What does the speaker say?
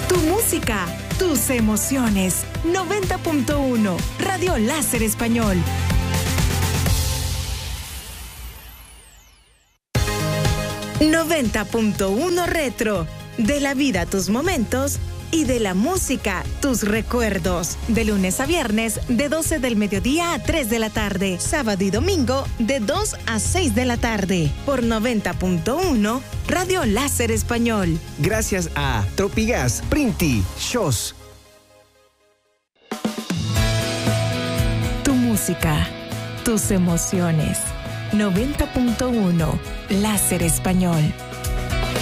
Tu música, tus emociones. 90.1 Radio Láser Español. ...90.1 Retro... de la vida tus momentos... y de la música tus recuerdos... de lunes a viernes... de 12 del mediodía a 3 de la tarde... sábado y domingo... de 2 a 6 de la tarde... por 90.1 Radio Láser Español. Gracias a Tropigas, Printi, Shows. Tu música, tus emociones. 90.1 Láser Español.